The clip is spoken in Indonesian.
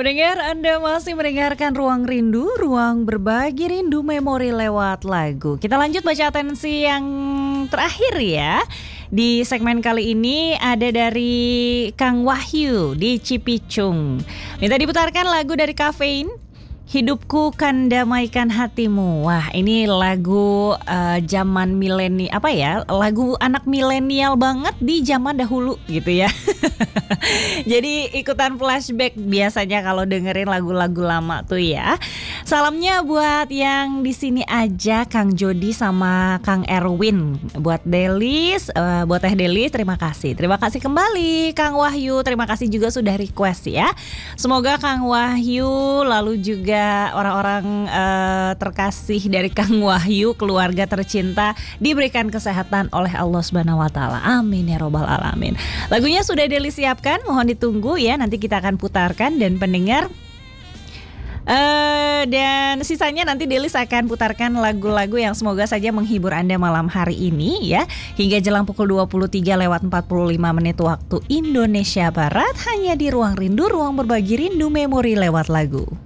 Pendengar, Anda masih mendengarkan Ruang Rindu, ruang berbagi rindu memori lewat lagu. Kita lanjut baca atensi yang terakhir ya. Di segmen kali ini ada dari Kang Wahyu di Cipicung. Minta diputarkan lagu dari Kafein, Hidupku Kan Damaikan Hatimu. Wah, ini lagu zaman milenial, apa ya? Lagu anak milenial banget di zaman dahulu gitu ya. Jadi ikutan flashback biasanya kalau dengerin lagu-lagu lama tuh ya. Salamnya buat yang di sini aja, Kang Jody sama Kang Erwin. Buat Delis, buat Teh Delis, terima kasih. Terima kasih kembali Kang Wahyu. Terima kasih juga sudah request ya. Semoga Kang Wahyu lalu juga orang-orang terkasih dari Kang Wahyu, keluarga tercinta, diberikan kesehatan oleh Allah Subhanahu wa taala. Amin ya robbal alamin. Lagunya sudah Delis siapkan, mohon ditunggu ya. Nanti kita akan putarkan dan pendengar dan sisanya nanti Delis akan putarkan lagu-lagu yang semoga saja menghibur Anda malam hari ini ya. Hingga jelang pukul 23:45 waktu Indonesia Barat, hanya di Ruang Rindu, ruang berbagi rindu memori lewat lagu.